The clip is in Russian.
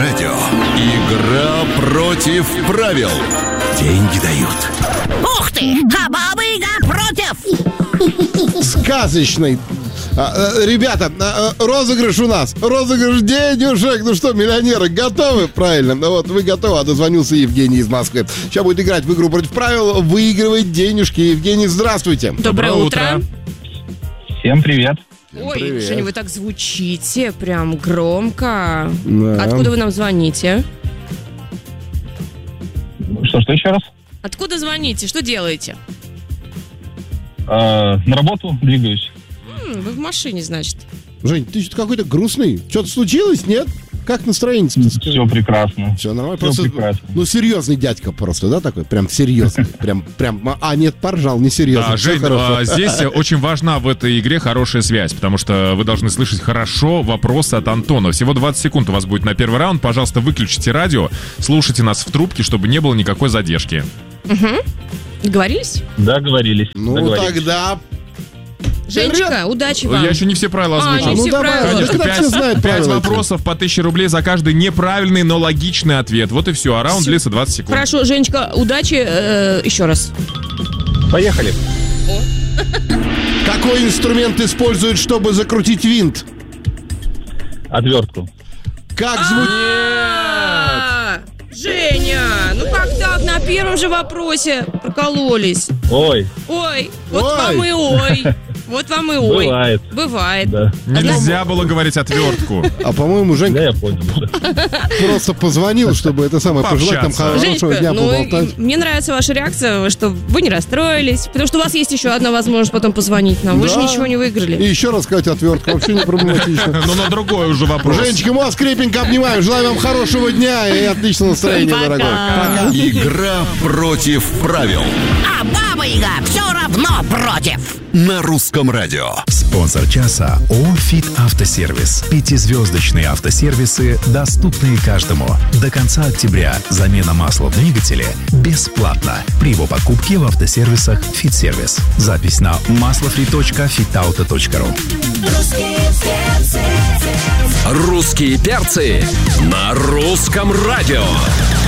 Радио. Игра против правил. Деньги дают. Ух ты! А баба-яга против! Сказочный. Ребята, розыгрыш у нас. Розыгрыш денежек. Ну что, миллионеры, готовы? Правильно. Ну вот, вы готовы. А дозвонился Евгений из Москвы. Сейчас будет играть в игру против правил. Выигрывать денежки. Евгений, здравствуйте. Доброе утро. Всем привет. Ой, привет. Женя, вы так звучите прям громко. Да. Откуда вы нам звоните? Что еще раз? Откуда звоните? Что делаете? На работу двигаюсь. Вы в машине, значит. Жень, ты что-то какой-то грустный. Что-то случилось, нет? Как настроение? Все прекрасно. Все нормально. Всё Просто, прекрасно. ну, серьезный дядька просто, да, такой? Прям серьезный. Прям, нет, поржал, не серьезно. Да, Жень, здесь очень важна в этой игре хорошая связь, потому что вы должны слышать хорошо вопросы от Антона. Всего 20 секунд у вас будет на первый раунд. Пожалуйста, выключите радио, слушайте нас в трубке, чтобы не было никакой задержки. Договорились? Договорились. Ну, договорились. тогда... Женечка, удачи вам. Я еще не все правила озвучил. не все правила. Конечно, Ну, все знают 5 правила. вопросов по 1000 рублей за каждый неправильный, но логичный ответ. Вот и все. А раунд длится 20 секунд. Хорошо, Женечка, удачи еще раз. Поехали. Какой инструмент используют, чтобы закрутить винт? Отвертку. Как звучит... Женя, ну как так? На первом же вопросе прокололись. Ой, Ой, вот Ой. вам и ой. Вот вам и ой. Бывает. Бывает. да. Нельзя было говорить отвертку. А, по-моему, Да, Женька я понял. Да. просто позвонил, чтобы это самое пожелать нам Пообщаться. хорошего Женечка, дня ну поболтать. мне нравится ваша реакция, что вы не расстроились, потому что у вас есть еще одна возможность потом позвонить нам. Вы же Да. ничего не И выиграли. еще раз сказать отвертку, вообще не проблематично. Но на другой уже вопрос. Женечка, мы вас крепенько обнимаем. Желаю вам хорошего дня и отличного настроения, Пока. дорогой. Игра против правил. А баба-яга все равно против! На русском радио. Спонсор часа ООО «ФИТ Автосервис». 5-звездочные автосервисы, доступные каждому. До конца октября замена масла в двигателе бесплатна при его покупке в автосервисах «ФИТ Сервис». Запись на maslofree.fitauto.ru. Русские перцы на русском радио.